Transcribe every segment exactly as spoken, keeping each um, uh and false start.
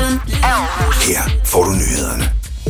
Lyden af Aarhus. Her får du nyhederne.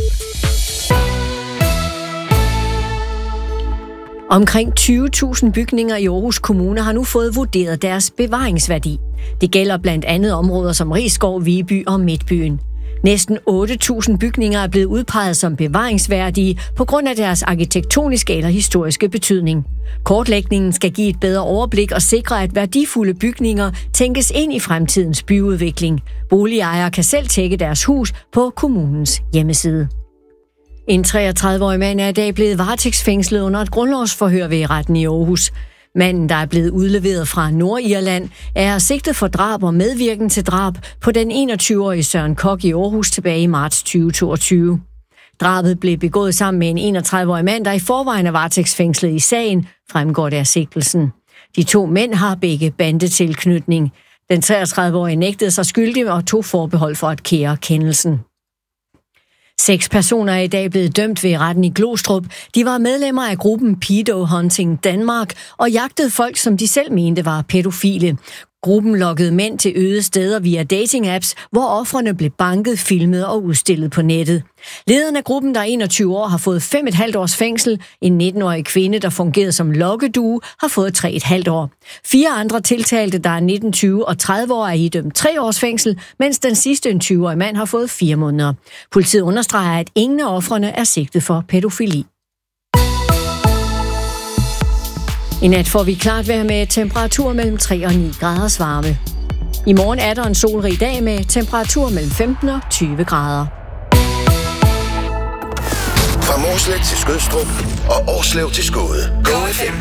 Omkring tyve tusind bygninger i Aarhus Kommune har nu fået vurderet deres bevaringsværdi. Det gælder blandt andet områder som Risskov, Viby og Midtbyen. Næsten otte tusind bygninger er blevet udpeget som bevaringsværdige på grund af deres arkitektoniske eller historiske betydning. Kortlægningen skal give et bedre overblik og sikre, at værdifulde bygninger tænkes ind i fremtidens byudvikling. Boligejere kan selv tjekke deres hus på kommunens hjemmeside. En treogtredive-årig mand er i dag blevet varetægtsfængslet under et grundlovsforhør ved retten i Aarhus. Manden, der er blevet udleveret fra Nordirland, er sigtet for drab og medvirken til drab på den enogtyve-årige Søren Kok i Aarhus tilbage i marts tyve toogtyve. Drabet blev begået sammen med en enogtredive-årig mand, der i forvejen er varetægtsfængslet i sagen, fremgår det af sigtelsen. De to mænd har begge bandetilknytning. Den treogtredive-årige nægtede sig skyldig og tog forbehold for at kære kendelsen. Seks personer er i dag blevet dømt ved retten i Glostrup. De var medlemmer af gruppen Pedo Hunting Danmark og jagtede folk, som de selv mente var pædofile. Gruppen lokkede mænd til øde steder via dating-apps, hvor ofrene blev banket, filmet og udstillet på nettet. Lederen af gruppen, der er enogtyve år, har fået fem komma fem års fængsel. En nitten-årig kvinde, der fungerede som lokkedue, har fået tre komma fem år. Fire andre tiltalte, der er nitten, tyve og tredive år, er idømt tre års fængsel, mens den sidste, en tyve-årig mand, har fået fire måneder. Politiet understreger, at ingen af ofrene er sigtet for pædofili. I nat får vi klart vejr med temperatur mellem tre og ni graders varme. I morgen er der en solrig dag med temperatur mellem femten og tyve grader. Fra Mårslet til Skødstrup og Årslev til Skåde. Go F M